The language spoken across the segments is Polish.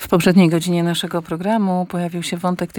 poprzedniej godzinie naszego programu pojawił się wątek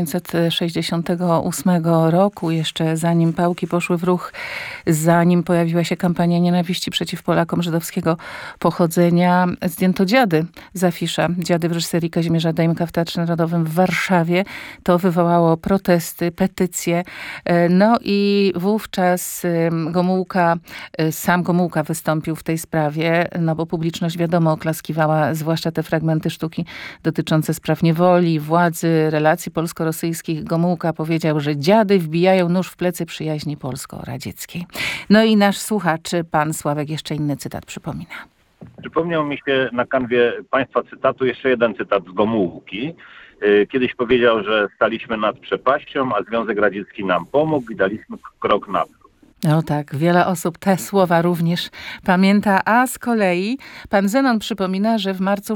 1968 roku, jeszcze zanim pałki poszły w ruch, zanim pojawiła się kampania nienawiści przeciw Polakom żydowskiego pochodzenia. Zdjęto Dziady z afisza. Dziady w reżyserii Kazimierza Dejmka w Teatrze Narodowym w Warszawie. To wywołało protesty, petycje. No i wówczas sam Gomułka wystąpił w tej sprawie, no bo publiczność wiadomo oklaskiwała, zwłaszcza te fragmenty sztuki dotyczące spraw niewoli, władzy, relacji polsko-rosyjskich. Gomułka powiedział, że dziady wbijają nóż w plecy przyjaźni polsko-radzieckiej. No i nasz słuchacz, pan Sławek, jeszcze inny cytat przypomina. Przypomniał mi się na kanwie państwa cytatu jeszcze jeden cytat z Gomułki. Kiedyś powiedział, że staliśmy nad przepaścią, a Związek Radziecki nam pomógł i daliśmy krok naprzód. No tak, wiele osób te słowa również pamięta, a z kolei pan Zenon przypomina, że w marcu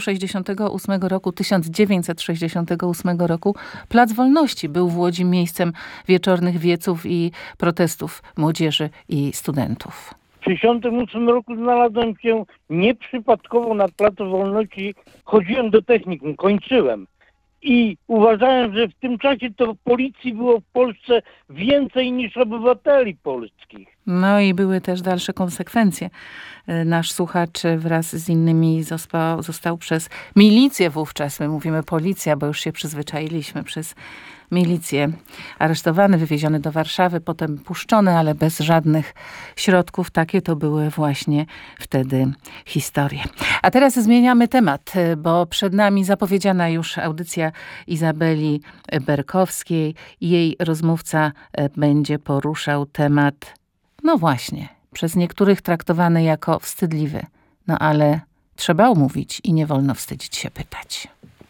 1968 roku Plac Wolności był w Łodzi miejscem wieczornych wieców i protestów młodzieży i studentów. W 1968 roku znalazłem się nieprzypadkowo na Placu Wolności, chodziłem do technikum, kończyłem. I uważałem, że w tym czasie to policji było w Polsce więcej niż obywateli polskich. No i były też dalsze konsekwencje. Nasz słuchacz wraz z innymi został przez milicję wówczas, my mówimy policja, bo już się przyzwyczailiśmy, przez milicję aresztowany, wywieziony do Warszawy, potem puszczony, ale bez żadnych środków. Takie to były właśnie wtedy historie. A teraz zmieniamy temat, bo przed nami zapowiedziana już audycja Izabeli Berkowskiej. Jej rozmówca będzie poruszał temat, no właśnie, przez niektórych traktowany jako wstydliwy. No ale trzeba umówić i nie wolno wstydzić się pytać.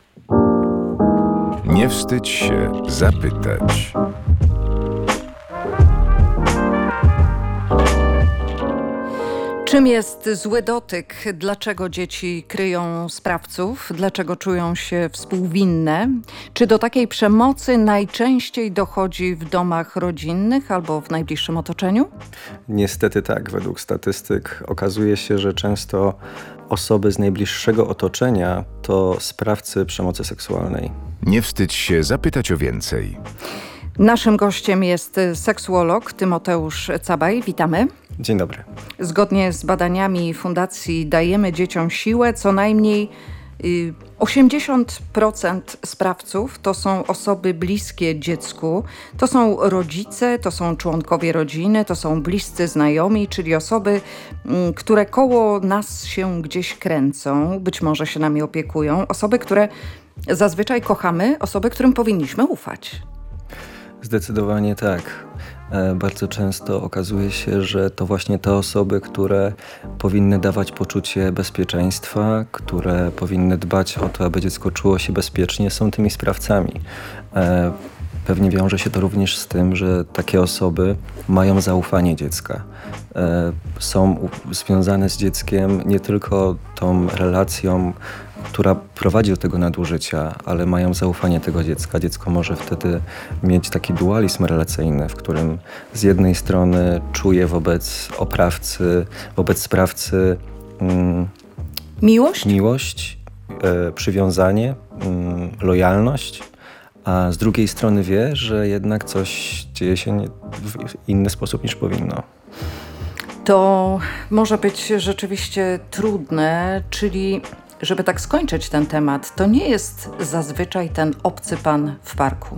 Nie wstydź się zapytać. Czym jest zły dotyk? Dlaczego dzieci kryją sprawców? Dlaczego czują się współwinne? Czy do takiej przemocy najczęściej dochodzi w domach rodzinnych albo w najbliższym otoczeniu? Niestety tak. Według statystyk okazuje się, że często osoby z najbliższego otoczenia to sprawcy przemocy seksualnej. Nie wstydź się zapytać o więcej. Naszym gościem jest seksuolog Tymoteusz Cabaj. Witamy. Dzień dobry. Zgodnie z badaniami Fundacji Dajemy Dzieciom Siłę, co najmniej 80% sprawców to są osoby bliskie dziecku. To są rodzice, to są członkowie rodziny, to są bliscy znajomi, czyli osoby, które koło nas się gdzieś kręcą, być może się nami opiekują. Osoby, które zazwyczaj kochamy, osoby, którym powinniśmy ufać. Zdecydowanie tak. Bardzo często okazuje się, że to właśnie te osoby, które powinny dawać poczucie bezpieczeństwa, które powinny dbać o to, aby dziecko czuło się bezpiecznie, są tymi sprawcami. Pewnie wiąże się to również z tym, że takie osoby mają zaufanie dziecka. Są związane z dzieckiem nie tylko tą relacją, która prowadzi do tego nadużycia, ale mają zaufanie tego dziecka. Dziecko może wtedy mieć taki dualizm relacyjny, w którym z jednej strony czuje wobec oprawcy, wobec sprawcy miłość, przywiązanie, lojalność, a z drugiej strony wie, że jednak coś dzieje się w inny sposób niż powinno. To może być rzeczywiście trudne, czyli żeby tak skończyć ten temat, to nie jest zazwyczaj ten obcy pan w parku.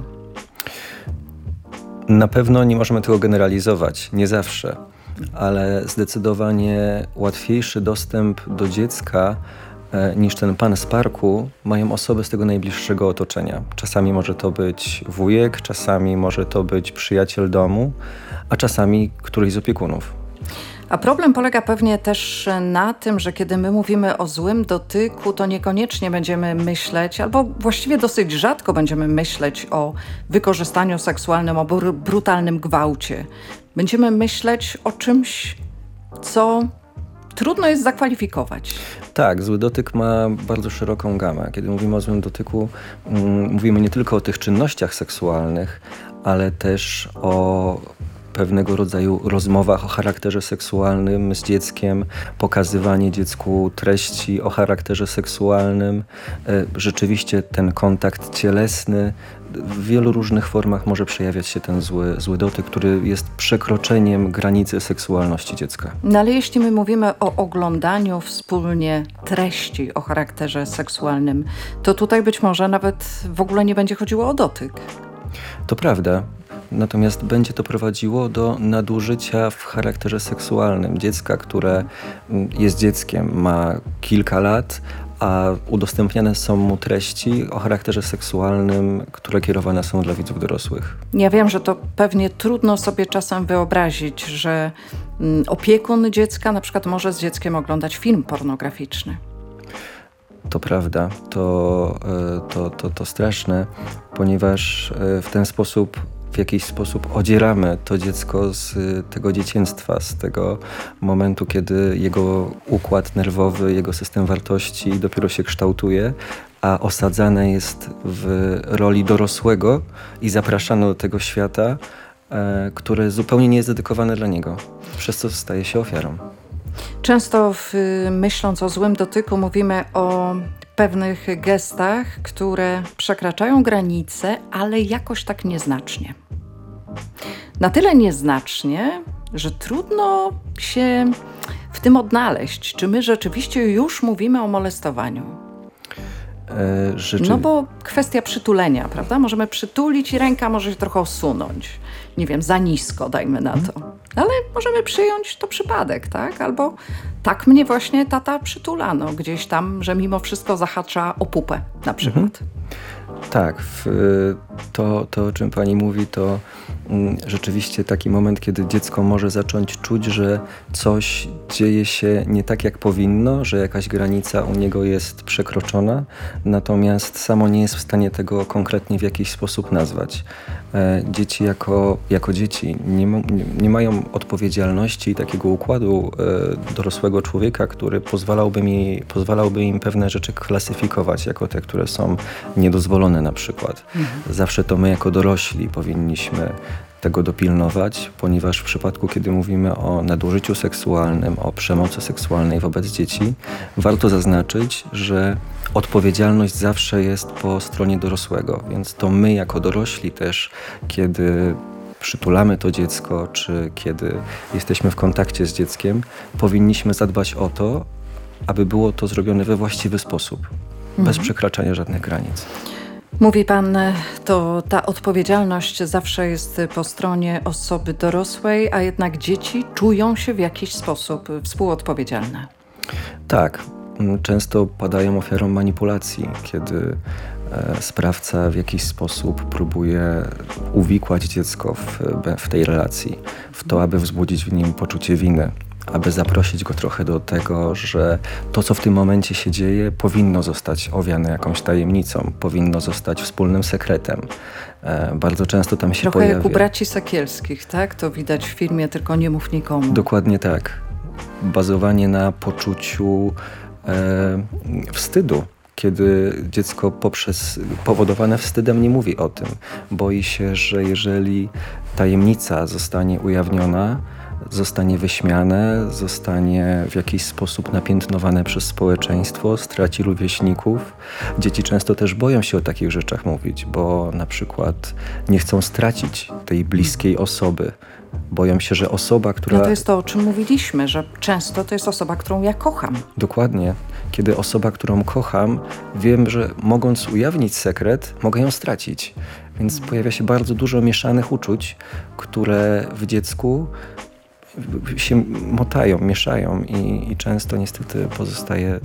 Na pewno nie możemy tego generalizować, nie zawsze, ale zdecydowanie łatwiejszy dostęp do dziecka niż ten pan z parku mają osoby z tego najbliższego otoczenia. Czasami może to być wujek, czasami może to być przyjaciel domu, a czasami któryś z opiekunów. A problem polega pewnie też na tym, że kiedy my mówimy o złym dotyku, to niekoniecznie będziemy myśleć, albo właściwie dosyć rzadko będziemy myśleć o wykorzystaniu seksualnym, o brutalnym gwałcie. Będziemy myśleć o czymś, co trudno jest zakwalifikować. Tak, zły dotyk ma bardzo szeroką gamę. Kiedy mówimy o złym dotyku, mówimy nie tylko o tych czynnościach seksualnych, ale też o pewnego rodzaju rozmowach o charakterze seksualnym z dzieckiem, pokazywanie dziecku treści o charakterze seksualnym. Rzeczywiście ten kontakt cielesny w wielu różnych formach może przejawiać się ten zły dotyk, który jest przekroczeniem granicy seksualności dziecka. No ale jeśli my mówimy o oglądaniu wspólnie treści o charakterze seksualnym, to tutaj być może nawet w ogóle nie będzie chodziło o dotyk. To prawda. Natomiast będzie to prowadziło do nadużycia w charakterze seksualnym dziecka, które jest dzieckiem, ma kilka lat, a udostępniane są mu treści o charakterze seksualnym, które kierowane są dla widzów dorosłych. Ja wiem, że to pewnie trudno sobie czasem wyobrazić, że opiekun dziecka na przykład może z dzieckiem oglądać film pornograficzny. To prawda, to straszne, ponieważ w ten sposób, w jakiś sposób odzieramy to dziecko z tego dzieciństwa, z tego momentu, kiedy jego układ nerwowy, jego system wartości dopiero się kształtuje, a osadzane jest w roli dorosłego i zapraszane do tego świata, które zupełnie nie jest dedykowane dla niego, przez co staje się ofiarą. Często myśląc o złym dotyku mówimy o pewnych gestach, które przekraczają granice, ale jakoś tak nieznacznie. Na tyle nieznacznie, że trudno się w tym odnaleźć. Czy my rzeczywiście już mówimy o molestowaniu? No bo kwestia przytulenia, prawda? Możemy przytulić i ręka może się trochę osunąć. Nie wiem, za nisko, dajmy na to. Ale możemy przyjąć to przypadek, tak? Albo tak mnie właśnie tata przytulano gdzieś tam, że mimo wszystko zahacza o pupę na przykład. Tak, to o czym pani mówi, to rzeczywiście taki moment, kiedy dziecko może zacząć czuć, że coś dzieje się nie tak, jak powinno, że jakaś granica u niego jest przekroczona, natomiast samo nie jest w stanie tego konkretnie w jakiś sposób nazwać. Dzieci jako dzieci nie mają odpowiedzialności i takiego układu dorosłego człowieka, który pozwalałby im pewne rzeczy klasyfikować jako te, które są niedozwolone na przykład. Zawsze to my jako dorośli powinniśmy tego dopilnować, ponieważ w przypadku, kiedy mówimy o nadużyciu seksualnym, o przemocy seksualnej wobec dzieci, warto zaznaczyć, że odpowiedzialność zawsze jest po stronie dorosłego, więc to my jako dorośli też, kiedy przytulamy to dziecko, czy kiedy jesteśmy w kontakcie z dzieckiem, powinniśmy zadbać o to, aby było to zrobione we właściwy sposób, bez przekraczania żadnych granic. Mówi pan, to ta odpowiedzialność zawsze jest po stronie osoby dorosłej, a jednak dzieci czują się w jakiś sposób współodpowiedzialne. Tak, często padają ofiarą manipulacji, kiedy sprawca w jakiś sposób próbuje uwikłać dziecko w tej relacji, w to, aby wzbudzić w nim poczucie winy, aby zaprosić go trochę do tego, że to, co w tym momencie się dzieje, powinno zostać owiane jakąś tajemnicą, powinno zostać wspólnym sekretem. Bardzo często tam się trochę pojawia... jak u braci Sekielskich, tak? To widać w filmie, tylko nie mów nikomu. Dokładnie tak. Bazowanie na poczuciu wstydu, kiedy dziecko powodowane wstydem nie mówi o tym. Boi się, że jeżeli tajemnica zostanie ujawniona, zostanie wyśmiane, zostanie w jakiś sposób napiętnowane przez społeczeństwo, straci rówieśników. Dzieci często też boją się o takich rzeczach mówić, bo na przykład nie chcą stracić tej bliskiej osoby. Boją się, że osoba, która... No to jest to, o czym mówiliśmy, że często to jest osoba, którą ja kocham. Dokładnie. Kiedy osoba, którą kocham, wiem, że mogąc ujawnić sekret, mogę ją stracić. Więc pojawia się bardzo dużo mieszanych uczuć, które w dziecku się motają, mieszają i często niestety pozostaje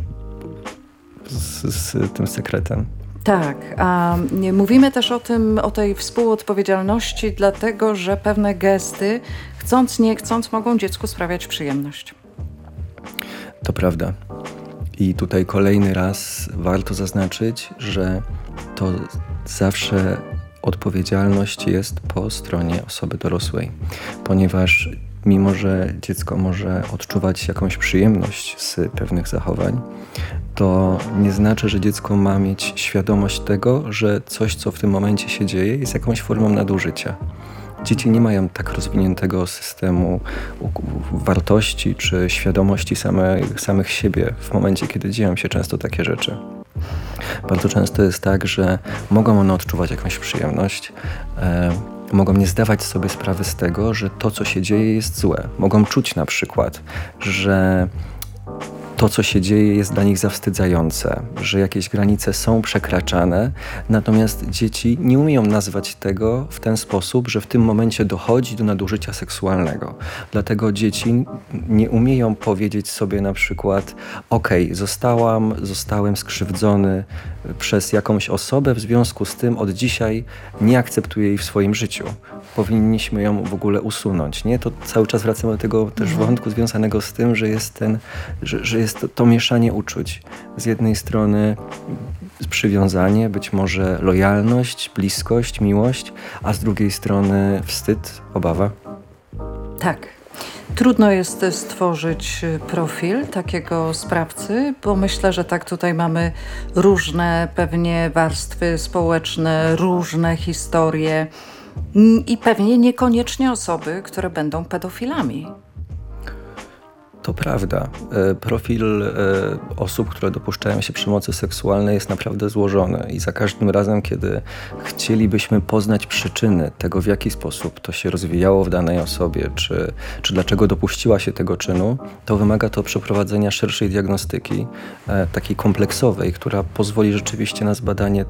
z tym sekretem. Tak, a mówimy też o tej współodpowiedzialności, dlatego że pewne gesty, chcąc nie chcąc, mogą dziecku sprawiać przyjemność. To prawda. I tutaj kolejny raz warto zaznaczyć, że to zawsze odpowiedzialność jest po stronie osoby dorosłej, ponieważ mimo że dziecko może odczuwać jakąś przyjemność z pewnych zachowań, to nie znaczy, że dziecko ma mieć świadomość tego, że coś, co w tym momencie się dzieje, jest jakąś formą nadużycia. Dzieci nie mają tak rozwiniętego systemu wartości czy świadomości samych siebie w momencie, kiedy dzieją się często takie rzeczy. Bardzo często jest tak, że mogą one odczuwać jakąś przyjemność, mogą nie zdawać sobie sprawy z tego, że to, co się dzieje, jest złe. Mogą czuć na przykład, że to, co się dzieje, jest dla nich zawstydzające, że jakieś granice są przekraczane, natomiast dzieci nie umieją nazwać tego w ten sposób, że w tym momencie dochodzi do nadużycia seksualnego. Dlatego dzieci nie umieją powiedzieć sobie na przykład: okej, zostałem skrzywdzony przez jakąś osobę, w związku z tym od dzisiaj nie akceptuję jej w swoim życiu. Powinniśmy ją w ogóle usunąć. Nie? To cały czas wracamy do tego też wątku związanego z tym, że jest to mieszanie uczuć. Z jednej strony przywiązanie, być może lojalność, bliskość, miłość, a z drugiej strony wstyd, obawa. Tak. Trudno jest stworzyć profil takiego sprawcy, bo myślę, że tak tutaj mamy różne pewnie warstwy społeczne, różne historie i pewnie niekoniecznie osoby, które będą pedofilami. To prawda. Profil osób, które dopuszczają się przemocy seksualnej, jest naprawdę złożony i za każdym razem, kiedy chcielibyśmy poznać przyczyny tego, w jaki sposób to się rozwijało w danej osobie, czy dlaczego dopuściła się tego czynu, to wymaga to przeprowadzenia szerszej diagnostyki, takiej kompleksowej, która pozwoli rzeczywiście na zbadanie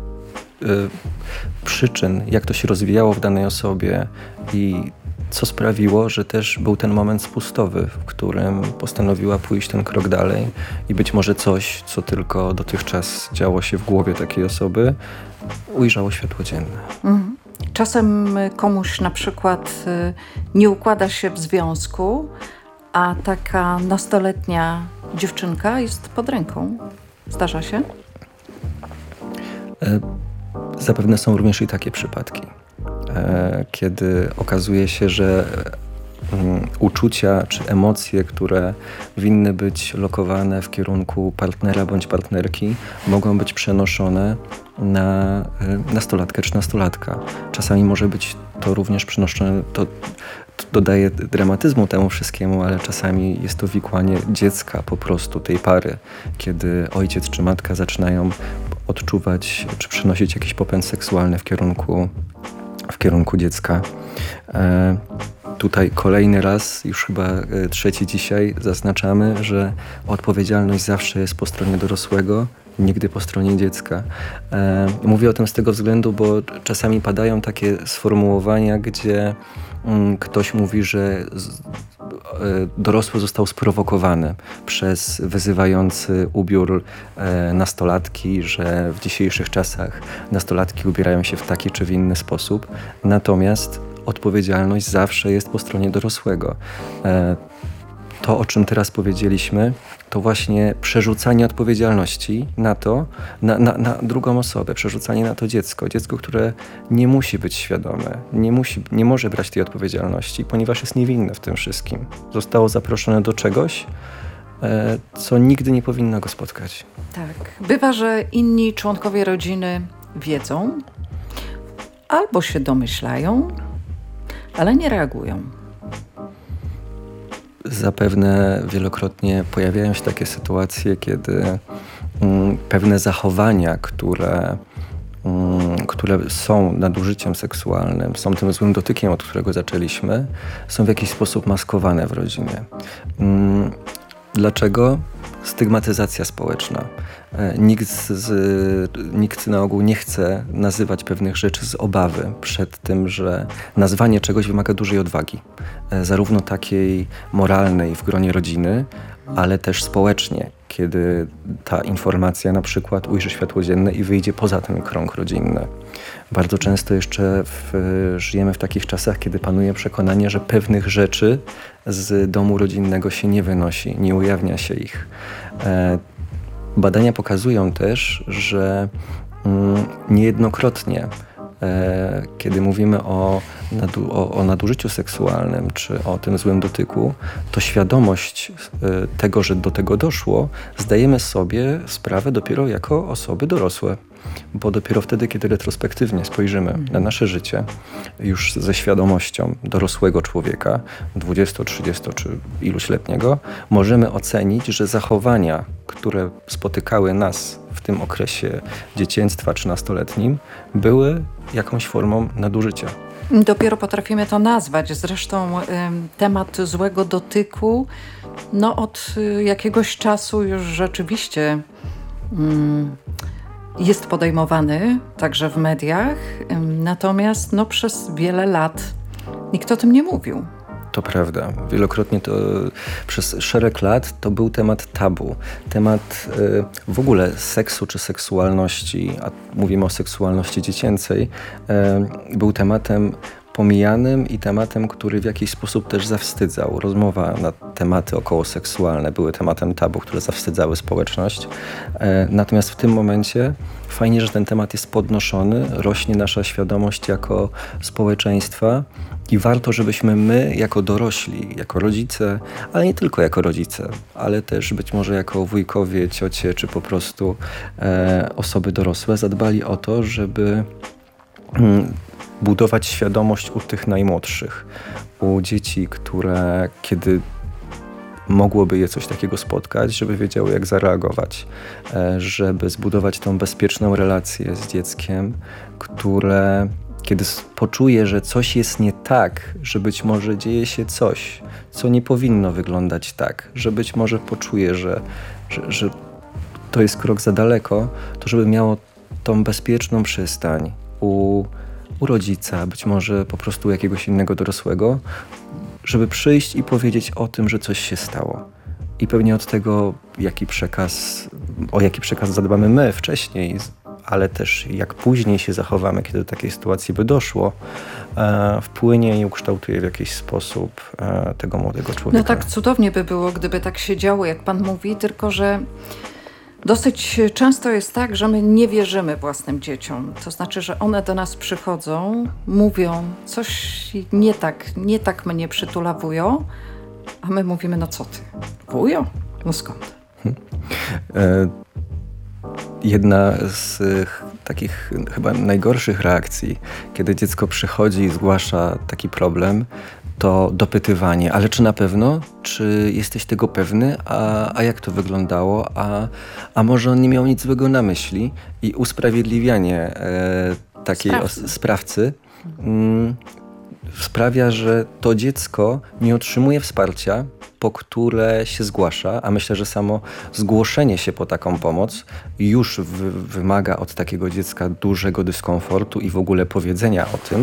przyczyn, jak to się rozwijało w danej osobie i co sprawiło, że też był ten moment spustowy, w którym postanowiła pójść ten krok dalej i być może coś, co tylko dotychczas działo się w głowie takiej osoby, ujrzało światło dzienne. Czasem komuś na przykład nie układa się w związku, a taka nastoletnia dziewczynka jest pod ręką. Zdarza się? Zapewne są również i takie przypadki, kiedy okazuje się, że uczucia czy emocje, które winny być lokowane w kierunku partnera bądź partnerki, mogą być przenoszone na nastolatkę czy nastolatka. Czasami może być to również przenoszone, to dodaje dramatyzmu temu wszystkiemu, ale czasami jest to wikłanie dziecka po prostu, tej pary, kiedy ojciec czy matka zaczynają odczuwać czy przenosić jakiś popęd seksualny w kierunku dziecka. Tutaj kolejny raz, już chyba trzeci dzisiaj, zaznaczamy, że odpowiedzialność zawsze jest po stronie dorosłego, nigdy po stronie dziecka. Mówię o tym z tego względu, bo czasami padają takie sformułowania, gdzie ktoś mówi, że dorosły został sprowokowany przez wyzywający ubiór nastolatki, że w dzisiejszych czasach nastolatki ubierają się w taki czy w inny sposób. Natomiast odpowiedzialność zawsze jest po stronie dorosłego. To, o czym teraz powiedzieliśmy, to właśnie przerzucanie odpowiedzialności na to, na drugą osobę, przerzucanie na to dziecko. Dziecko, które nie musi być świadome, nie może brać tej odpowiedzialności, ponieważ jest niewinne w tym wszystkim. Zostało zaproszone do czegoś, co nigdy nie powinno go spotkać. Tak. Bywa, że inni członkowie rodziny wiedzą albo się domyślają, ale nie reagują. Zapewne wielokrotnie pojawiają się takie sytuacje, kiedy pewne zachowania, które są nadużyciem seksualnym, są tym złym dotykiem, od którego zaczęliśmy, są w jakiś sposób maskowane w rodzinie. Dlaczego? Stygmatyzacja społeczna. Nikt na ogół nie chce nazywać pewnych rzeczy z obawy przed tym, że nazwanie czegoś wymaga dużej odwagi. Zarówno takiej moralnej w gronie rodziny, ale też społecznie, kiedy ta informacja na przykład ujrzy światło dzienne i wyjdzie poza ten krąg rodzinny. Bardzo często jeszcze żyjemy w takich czasach, kiedy panuje przekonanie, że pewnych rzeczy z domu rodzinnego się nie wynosi, nie ujawnia się ich. Badania pokazują też, że niejednokrotnie Kiedy mówimy o nadużyciu seksualnym czy o tym złym dotyku, to świadomość tego, że do tego doszło, zdajemy sobie sprawę dopiero jako osoby dorosłe. Bo dopiero wtedy, kiedy retrospektywnie spojrzymy na nasze życie, już ze świadomością dorosłego człowieka, 20, 30 czy iluśletniego, możemy ocenić, że zachowania, które spotykały nas w tym okresie dzieciństwa czy nastoletnim, były jakąś formą nadużycia. Dopiero potrafimy to nazwać. Zresztą temat złego dotyku od jakiegoś czasu już rzeczywiście jest podejmowany, także w mediach, natomiast przez wiele lat nikt o tym nie mówił. To prawda. Wielokrotnie przez szereg lat to był temat tabu. Temat w ogóle seksu czy seksualności, a mówimy o seksualności dziecięcej, był tematem pomijanym i tematem, który w jakiś sposób też zawstydzał. Rozmowa na tematy okołoseksualne były tematem tabu, które zawstydzały społeczność. Natomiast w tym momencie fajnie, że ten temat jest podnoszony, rośnie nasza świadomość jako społeczeństwa i warto, żebyśmy my jako dorośli, jako rodzice, ale nie tylko jako rodzice, ale też być może jako wujkowie, ciocie, czy po prostu osoby dorosłe zadbali o to, żeby budować świadomość u tych najmłodszych, u dzieci, które kiedy mogłoby je coś takiego spotkać, żeby wiedziały, jak zareagować, żeby zbudować tą bezpieczną relację z dzieckiem, które kiedy poczuje, że coś jest nie tak, że być może dzieje się coś, co nie powinno wyglądać tak, że być może poczuje, że to jest krok za daleko, to żeby miało tą bezpieczną przystań u rodzica, być może po prostu jakiegoś innego dorosłego, żeby przyjść i powiedzieć o tym, że coś się stało. I pewnie od tego, o jaki przekaz zadbamy my wcześniej, ale też jak później się zachowamy, kiedy do takiej sytuacji by doszło, wpłynie i ukształtuje w jakiś sposób tego młodego człowieka. Tak cudownie by było, gdyby tak się działo, jak pan mówi, tylko że dosyć często jest tak, że my nie wierzymy własnym dzieciom. To znaczy, że one do nas przychodzą, mówią coś nie tak mnie przytulawują, a my mówimy, co ty, wujo? Skąd? Jedna z takich chyba najgorszych reakcji, kiedy dziecko przychodzi i zgłasza taki problem, to dopytywanie, ale czy na pewno? Czy jesteś tego pewny? A jak to wyglądało? A może on nie miał nic złego na myśli? I usprawiedliwianie takiej sprawcy sprawia, że to dziecko nie otrzymuje wsparcia, po które się zgłasza, a myślę, że samo zgłoszenie się po taką pomoc już wymaga od takiego dziecka dużego dyskomfortu i w ogóle powiedzenia o tym.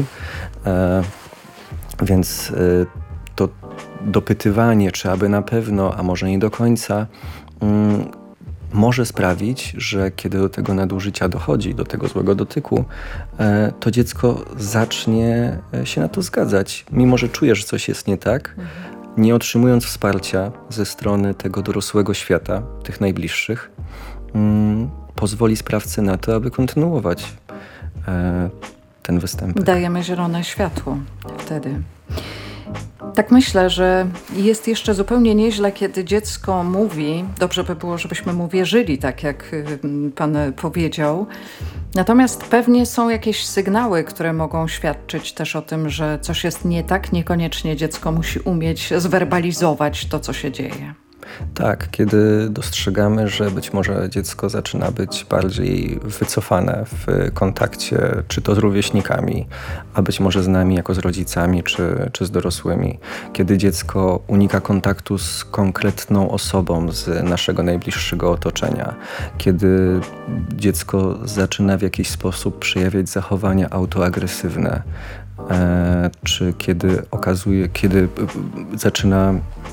Więc to dopytywanie, czy aby na pewno, a może nie do końca, może sprawić, że kiedy do tego nadużycia dochodzi, do tego złego dotyku, to dziecko zacznie się na to zgadzać. Mimo że czuje, że coś jest nie tak, nie otrzymując wsparcia ze strony tego dorosłego świata, tych najbliższych, pozwoli sprawcy na to, aby kontynuować ten występek. Dajemy zielone światło wtedy. Tak myślę, że jest jeszcze zupełnie nieźle, kiedy dziecko mówi, dobrze by było, żebyśmy mu wierzyli, tak jak pan powiedział. Natomiast pewnie są jakieś sygnały, które mogą świadczyć też o tym, że coś jest nie tak. Niekoniecznie dziecko musi umieć zwerbalizować to, co się dzieje. Tak, kiedy dostrzegamy, że być może dziecko zaczyna być bardziej wycofane w kontakcie, czy to z rówieśnikami, a być może z nami jako z rodzicami, czy z dorosłymi. Kiedy dziecko unika kontaktu z konkretną osobą z naszego najbliższego otoczenia. Kiedy dziecko zaczyna w jakiś sposób przejawiać zachowania autoagresywne, czy kiedy zaczyna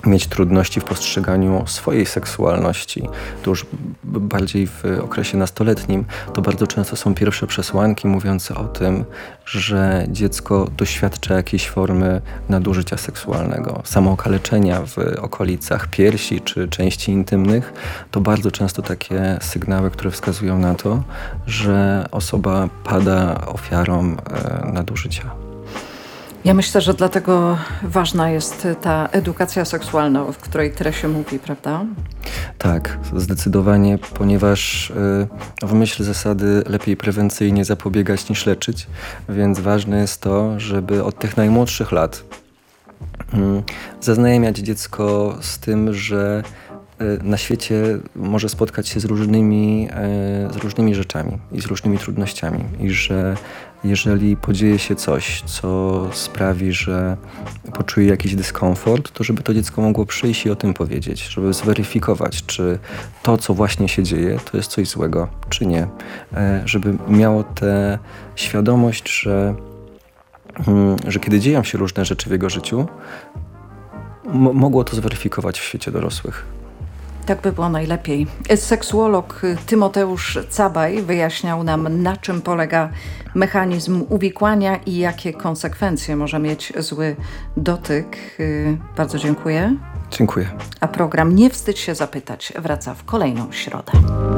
mieć trudności w postrzeganiu swojej seksualności, to już bardziej w okresie nastoletnim, to bardzo często są pierwsze przesłanki mówiące o tym, że dziecko doświadcza jakiejś formy nadużycia seksualnego, samookaleczenia w okolicach piersi czy części intymnych. To bardzo często takie sygnały, które wskazują na to, że osoba pada ofiarą nadużycia. Ja myślę, że dlatego ważna jest ta edukacja seksualna, o której tyle się mówi, prawda? Tak, zdecydowanie, ponieważ w myśl zasady lepiej prewencyjnie zapobiegać niż leczyć, więc ważne jest to, żeby od tych najmłodszych lat zaznajamiać dziecko z tym, że na świecie może spotkać się z różnymi rzeczami i z różnymi trudnościami i że jeżeli podzieje się coś, co sprawi, że poczuje jakiś dyskomfort, to żeby to dziecko mogło przyjść i o tym powiedzieć, żeby zweryfikować, czy to, co właśnie się dzieje, to jest coś złego, czy nie. Żeby miało tę świadomość, że kiedy dzieją się różne rzeczy w jego życiu, mogło to zweryfikować w świecie dorosłych. Tak by było najlepiej. Seksuolog Tymoteusz Cabaj wyjaśniał nam, na czym polega mechanizm uwikłania i jakie konsekwencje może mieć zły dotyk. Bardzo dziękuję. Dziękuję. A program Nie wstydź się zapytać wraca w kolejną środę.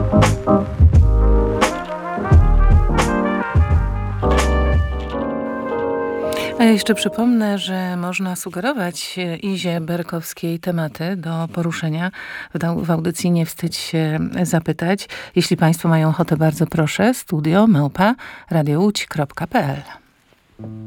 A ja jeszcze przypomnę, że można sugerować Izie Berkowskiej tematy do poruszenia w audycji Nie wstydź się zapytać. Jeśli Państwo mają ochotę, bardzo proszę, studio@radiołódź.pl.